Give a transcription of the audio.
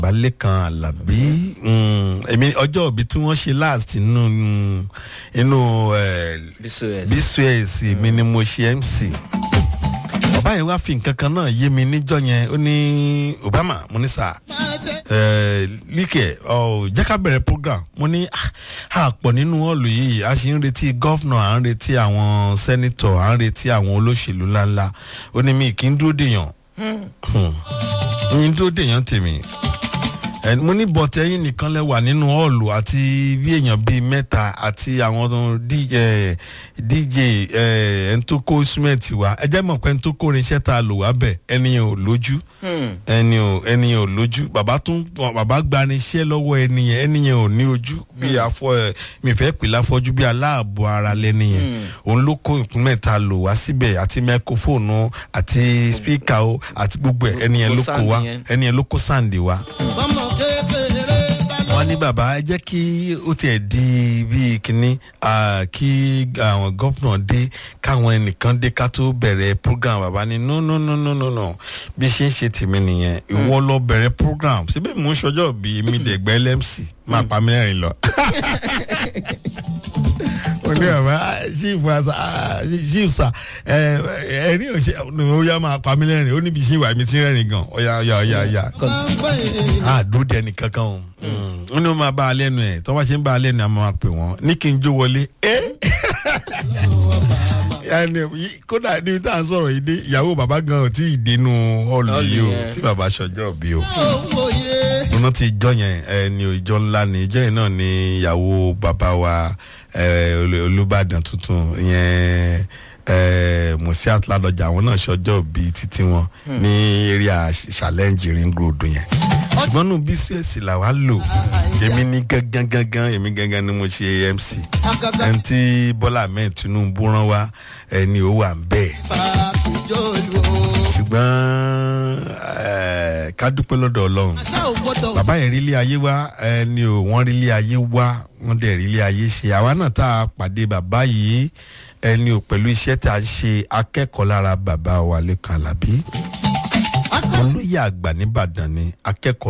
Balẹ̀kan Àlàbí èmi ọjọ́ òbí tí wọ́n ṣe last inú BCS mi ni mo ṣe MC. Bàbá yẹn wá fi nǹkan kan náà yé mi níjọ́ yẹn ó ní Obama mo ní sà líkẹ̀ jẹ́ ká bẹ̀rẹ̀ program mo ní àpọ̀ nínú ọ̀lù yìí a sì ń retí gọ́fúnà à ń retí àwọn sẹ́nitọ̀ à ń retí àwọn olóṣèlú ńláńlá ó ní mi kì í dúró dèèyàn ń dúró dèèyàn tèmi mo ní bọ̀tẹ́ yín nìkan lẹ wà nínú hall àti bí èèyàn bíi mẹ́ta àti àwọn DJ ẹni tó kó instrument wá ẹ jẹ́ mọ̀ pé ẹni tó kó irinṣẹ́ tá a lò wá bẹ̀ ẹnìyàn ò lójú ẹnìyàn ò lójú bàbá gba irinṣẹ́ lọ́wọ́ ẹnìyàn ò ní ojú bí mi fẹ́ pè láfọ́jú bí aláàbò ara lẹ́nìyàn òun ló kó instrument tá a lò wá síbẹ̀ àti microphone àti speaker o àti gbogbo ẹnìyàn ló kó wá ẹnìyàn ló kó sound wá. Wọ́n ní bàbá ẹ jẹ́ kí ó tiẹ̀ di bíi kínní kí àwọn gọ́fúnà dé káwọn ẹnìkan dé ká tó bẹ̀rẹ̀ program bàbá ní no bí ṣe ń ṣe tèmi nìyẹn ìwọ lọ bẹ̀rẹ̀ program síbẹ̀ mò ń ṣọjọ́ bíi mi dẹ̀gbẹ́ LMC máa pa mí lẹ́rìn lọ. Ó ní bàbá chief sa ẹ̀rí òṣè ó yá máa pa mí lẹ́rìn ó níbi ṣì wà mí tí ń rẹ́rìn gan ọ̀yà dúró dé ẹnì kankan o ó ní wọ́n máa bá a lẹ́nu ẹ̀ tó bá ṣe ń bá a lẹ́nu àmọ́ máa pè wọ́n ní kí n jó wọlé kódà níbi tá à ń sọ̀rọ̀ yìí dé ìyàwó bàbá gan ò tí ì dénú họ́ọ̀lù yìí o tí bàbá ṣọjọ́ bí o mo ti ìjọ yẹn ní ìjọ ńlá ní ìjọ yẹn náà ní ìyàwó bàbá wa Olúbàdàn tuntun yẹn Musiat Ládọjà àwọn náà ṣọjọ́ bí títí wọn ní area challenge ring road yẹn ṣùgbọ́n nù BCS là wá lò èmi ní gangan èmi gangan ni mo ṣe MC ẹni tí Bọ́lá Ahmed Tinubu rán wá ẹni ó wà ń bẹ́ẹ̀ ṣùgbọ́n ká dúpẹ́ lọ́dọ̀ Ọlọ́run bàbá yẹn rí ilé ayé wá ẹni ò wọ́n rí ilé ayé wá wọ́n dẹ̀ rí ilé ayé ṣe àwa náà tá a pàdé bàbá yìí ẹni ò pẹ̀lú iṣẹ́ tá a ṣe akẹ́kọ̀ọ́ lára bàbá wa Lẹ́kan Àlàbí olóyè àgbà nìbàdàn ni akẹ́kọ̀ọ́